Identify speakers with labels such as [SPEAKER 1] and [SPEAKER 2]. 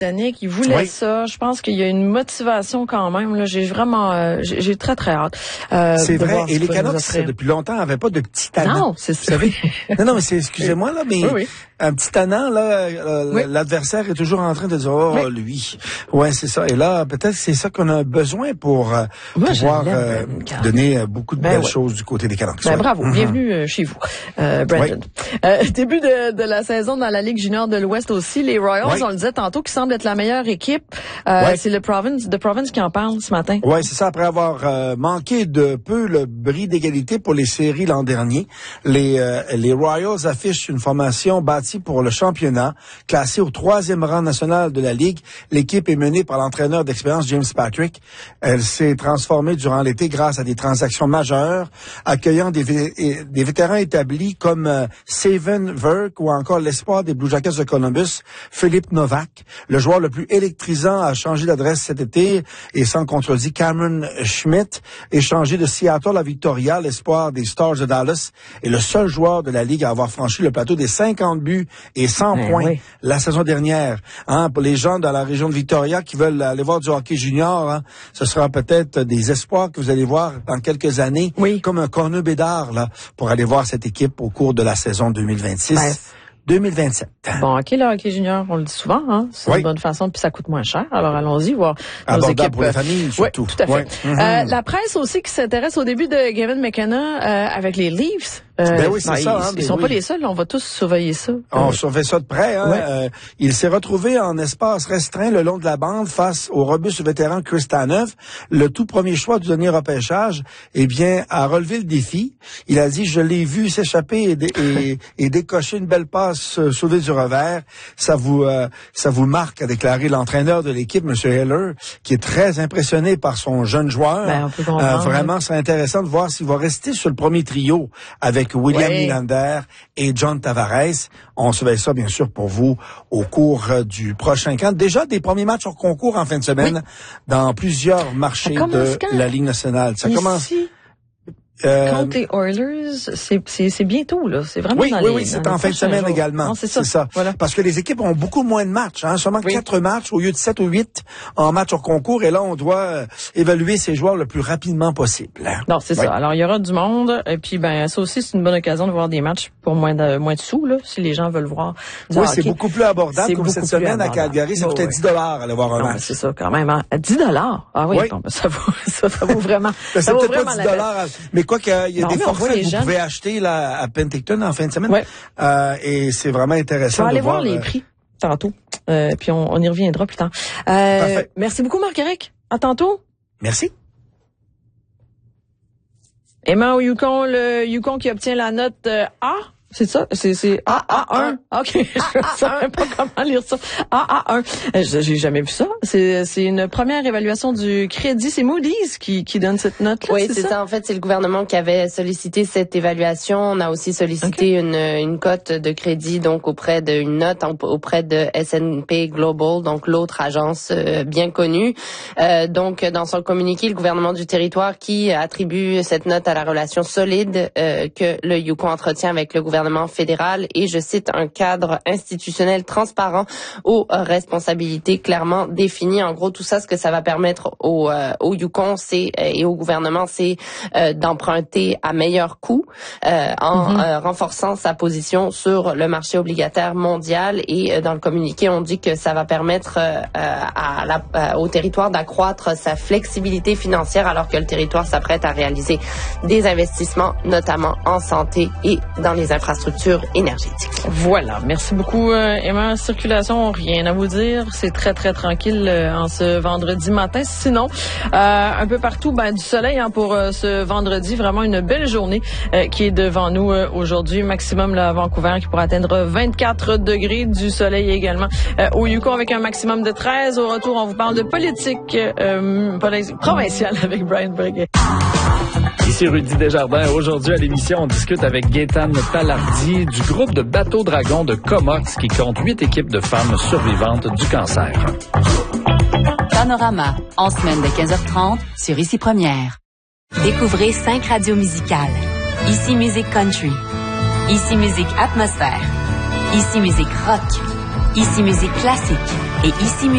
[SPEAKER 1] Danick, il voulait ça. Je pense qu'il y a une motivation quand même. Là, j'ai vraiment, j'ai très très hâte.
[SPEAKER 2] C'est vrai. Et les Canucks depuis longtemps n'avaient pas de petits tannants.
[SPEAKER 1] Non, c'est ça.
[SPEAKER 2] non, mais excusez-moi là, mais
[SPEAKER 1] oui.
[SPEAKER 2] Un petit tannant là, l'adversaire est toujours en train de dire lui. Ouais, c'est ça. Et là, peut-être c'est ça qu'on a besoin pour pouvoir donner beaucoup de belles choses du côté des Canucks.
[SPEAKER 1] Bravo, bienvenue chez vous, Brandon. Début de la saison dans la Ligue junior de l'Ouest aussi, les Royals, on le disait tantôt, qui semblent être la meilleure équipe. C'est le Province qui en parle ce matin.
[SPEAKER 2] Oui, c'est ça. Après avoir manqué de peu le bris d'égalité pour les séries l'an dernier, les Royals affichent une formation bâtie pour le championnat, classée au 3e rang national de la Ligue. L'équipe est menée par l'entraîneur d'expérience James Patrick. Elle s'est transformée durant l'été grâce à des transactions majeures, accueillant des vétérans établis comme Saven Verk ou encore l'espoir des Blue Jackets de Columbus, Philippe Novak. Le joueur le plus électrisant a changé d'adresse cet été et sans contredit, Cameron Schmidt est changé de Seattle à Victoria, l'espoir des Stars de Dallas, est le seul joueur de la Ligue à avoir franchi le plateau des 50 buts et 100 points la saison dernière. Pour les gens dans la région de Victoria qui veulent aller voir du hockey junior, ce sera peut-être des espoirs que vous allez voir dans quelques années, comme un Corneux Bédard là, pour aller voir cette équipe au cours de la saison 2026-2027.
[SPEAKER 1] Bon, le hockey junior, on le dit souvent, c'est une bonne façon, puis ça coûte moins cher. Alors allons-y voir nos équipes.
[SPEAKER 2] Pour la famille, surtout.
[SPEAKER 1] Oui, tout à fait. La presse aussi qui s'intéresse au début de Gavin McKenna avec les Leafs.
[SPEAKER 2] C'est ça.
[SPEAKER 1] Ils sont pas les seuls, on va tous surveiller ça.
[SPEAKER 2] On surveille ça de près. Il s'est retrouvé en espace restreint le long de la bande face au robuste vétéran Chris Tanev. Le tout premier choix du dernier repêchage, a relevé le défi. Il a dit, je l'ai vu s'échapper et décocher une belle passe sauvée du revers. Ça vous marque, a déclaré l'entraîneur de l'équipe, M. Heller, qui est très impressionné par son jeune joueur.
[SPEAKER 1] On peut comprendre.
[SPEAKER 2] Vraiment, c'est intéressant de voir s'il va rester sur le premier trio avec William Nylander et John Tavares. On surveille ça, bien sûr, pour vous au cours du prochain camp. Déjà, des premiers matchs hors concours en fin de semaine dans plusieurs marchés de la Ligue nationale. Ça commence...
[SPEAKER 1] Contre les Oilers, c'est bientôt, là. C'est vraiment dans les...
[SPEAKER 2] Oui, c'est en fin de semaine également.
[SPEAKER 1] Non, c'est ça. Voilà.
[SPEAKER 2] Parce que les équipes ont beaucoup moins de matchs, seulement 4 matchs au lieu de 7 ou 8 en match hors concours. Et là, on doit évaluer ces joueurs le plus rapidement possible.
[SPEAKER 1] Non, c'est ça. Alors, il y aura du monde. Et puis, ça aussi, c'est une bonne occasion de voir des matchs pour moins de sous, là, si les gens veulent voir du hockey.
[SPEAKER 2] C'est beaucoup plus abordable. Comme cette semaine à Calgary, ça coûtait 10 $ aller voir un match.
[SPEAKER 1] C'est ça, quand même. 10 $? Ah oui, bon, ça vaut vraiment.
[SPEAKER 2] Ça vaut vraiment pas 10 $. Mais quoi qu'il y a des forfaits que vous pouvez acheter là, à Penticton en fin de semaine. Et c'est vraiment intéressant de voir.
[SPEAKER 1] On va aller voir les prix tantôt. Puis on y reviendra plus tard.
[SPEAKER 2] Parfait.
[SPEAKER 1] Merci beaucoup, Marc-Éric. À tantôt.
[SPEAKER 2] Merci.
[SPEAKER 1] Emma au Yukon, le Yukon qui obtient la note A. C'est ça? C'est AA1. OK. Je ne savais pas comment lire ça. AA1. J'ai jamais vu ça. C'est une première évaluation du crédit. C'est Moody's qui donne cette note-là.
[SPEAKER 3] Oui, c'est ça. En fait, c'est le gouvernement qui avait sollicité cette évaluation. On a aussi sollicité une cote de crédit, donc auprès d'une note auprès de S&P Global, donc l'autre agence bien connue. Donc, dans son communiqué, le gouvernement du territoire qui attribue cette note à la relation solide que le Yukon entretient avec le gouvernement fédéral et, je cite, un cadre institutionnel transparent aux responsabilités clairement définies. En gros, tout ça, ce que ça va permettre au Yukon, et au gouvernement, c'est d'emprunter à meilleur coût en renforçant sa position sur le marché obligataire mondial. Et dans le communiqué, on dit que ça va permettre au territoire d'accroître sa flexibilité financière alors que le territoire s'apprête à réaliser des investissements, notamment en santé et dans les infrastructures énergétiques.
[SPEAKER 1] Voilà. Merci beaucoup, Emma. Circulation, rien à vous dire. C'est très, très tranquille en ce vendredi matin. Sinon, un peu partout, du soleil pour ce vendredi. Vraiment une belle journée qui est devant nous aujourd'hui. Maximum là, à Vancouver qui pourra atteindre 24 degrés. Du soleil également au Yukon avec un maximum de 13. Au retour, on vous parle de politique provinciale avec Brian Breguet.
[SPEAKER 4] Ici Rudy Desjardins. Aujourd'hui à l'émission, on discute avec Gaétane Palardy du groupe de bateaux dragons de Comox qui compte 8 équipes de femmes survivantes du cancer.
[SPEAKER 5] Panorama, en semaine de 15h30 sur Ici Première. Découvrez 5 radios musicales. Ici Musique Country. Ici Musique Atmosphère. Ici Musique Rock. Ici Musique Classique. Et Ici